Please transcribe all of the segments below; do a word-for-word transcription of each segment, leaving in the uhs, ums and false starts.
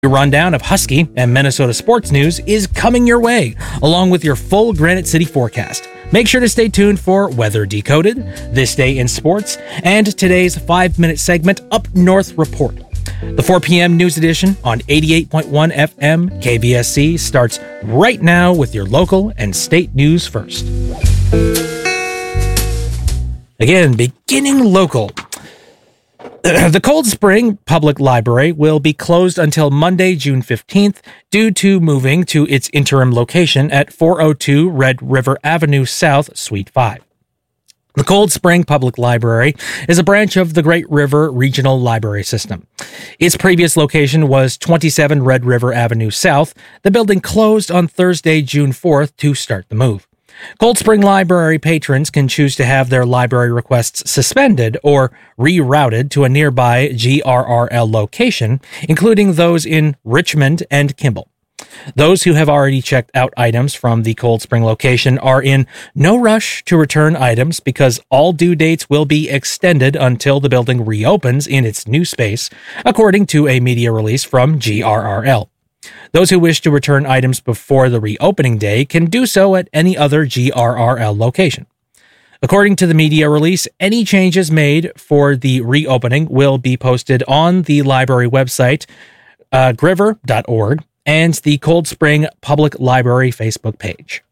Your rundown of Husky and Minnesota sports news is coming your way, along with your full Granite City forecast. Make sure to stay tuned for Weather Decoded, This Day in Sports, and today's five-minute segment, Up North Report. The four p.m. news edition on eighty-eight point one F M K B S C starts right now with your local and state news first. Again, beginning local. The Cold Spring Public Library will be closed until Monday, June fifteenth, due to moving to its interim location at four oh two Red River Avenue South, Suite five. The Cold Spring Public Library is a branch of the Great River Regional Library System. Its previous location was twenty-seven Red River Avenue South. The building closed on Thursday, June fourth, to start the move. Cold Spring Library patrons can choose to have their library requests suspended or rerouted to a nearby G R R L location, including those in Richmond and Kimball. Those who have already checked out items from the Cold Spring location are in no rush to return items because all due dates will be extended until the building reopens in its new space, according to a media release from G R R L. Those who wish to return items before the reopening day can do so at any other G R R L location. According to the media release, any changes made for the reopening will be posted on the library website, uh, griver dot org, and the Cold Spring Public Library Facebook page.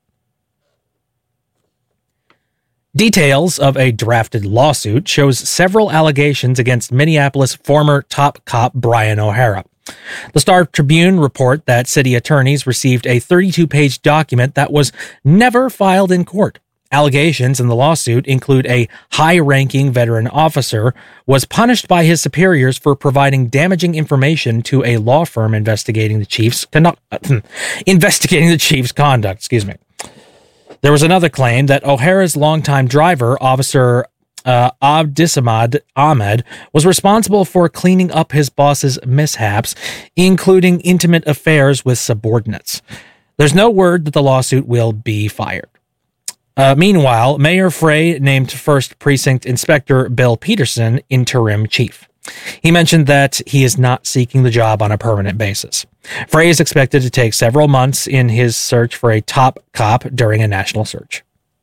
Details of a drafted lawsuit shows several allegations against Minneapolis former top cop Brian O'Hara. The Star Tribune report that city attorneys received a thirty-two page document that was never filed in court. Allegations in the lawsuit include a high-ranking veteran officer was punished by his superiors for providing damaging information to a law firm investigating the chief's conduct, investigating the chief's conduct. Excuse me. There was another claim that O'Hara's longtime driver, Officer Uh, Abdisamad Ahmed, was responsible for cleaning up his boss's mishaps, including intimate affairs with subordinates. There's no word that the lawsuit will be fired. Uh, meanwhile, Mayor Frey named First Precinct Inspector Bill Peterson interim chief. He mentioned that he is not seeking the job on a permanent basis. Frey is expected to take several months in his search for a top cop during a national search.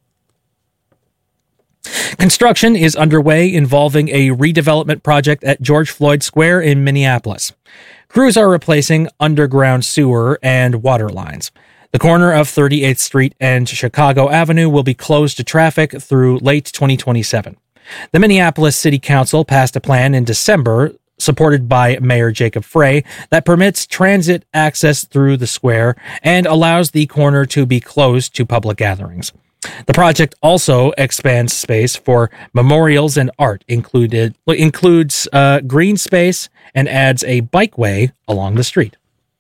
Construction is underway involving a redevelopment project at George Floyd Square in Minneapolis. Crews are replacing underground sewer and water lines. The corner of thirty-eighth Street and Chicago Avenue will be closed to traffic through late twenty twenty-seven. The Minneapolis City Council passed a plan in December, supported by Mayor Jacob Frey, that permits transit access through the square and allows the corner to be closed to public gatherings. The project also expands space for memorials and art, included includes uh, green space, and adds a bikeway along the street.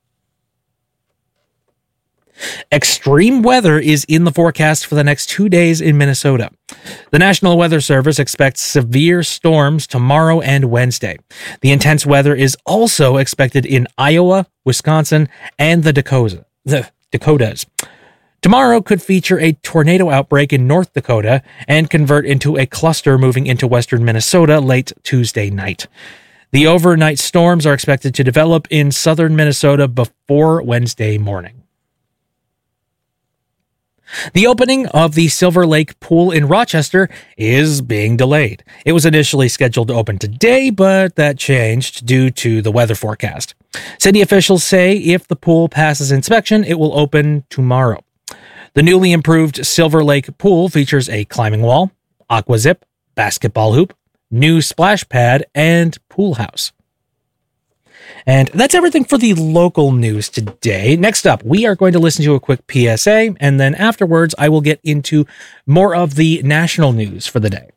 Extreme weather is in the forecast for the next two days in Minnesota. The National Weather Service expects severe storms tomorrow and Wednesday. The intense weather is also expected in Iowa, Wisconsin, and the Dakota, the Dakotas. Tomorrow could feature a tornado outbreak in North Dakota and convert into a cluster moving into western Minnesota late Tuesday night. The overnight storms are expected to develop in southern Minnesota before Wednesday morning. The opening of the Silver Lake Pool in Rochester is being delayed. It was initially scheduled to open today, but that changed due to the weather forecast. City officials say if the pool passes inspection, it will open tomorrow. The newly improved Silver Lake Pool features a climbing wall, aqua zip, basketball hoop, new splash pad, and pool house. And that's everything for the local news today. Next up, we are going to listen to a quick P S A, and then afterwards, I will get into more of the national news for the day.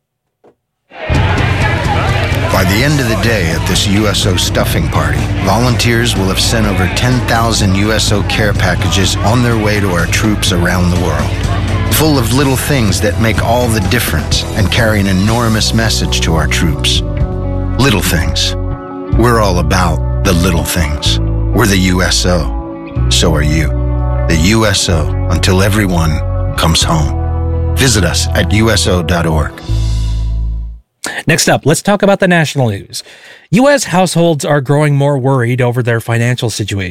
By the end of the day at this U S O stuffing party, volunteers will have sent over ten thousand U S O care packages on their way to our troops around the world, full of little things that make all the difference and carry an enormous message to our troops. Little things. We're all about the little things. We're the U S O. So are you. The U S O until everyone comes home. Visit us at U S O dot org. Next up, let's talk about the national news. U S households are growing more worried over their financial situation.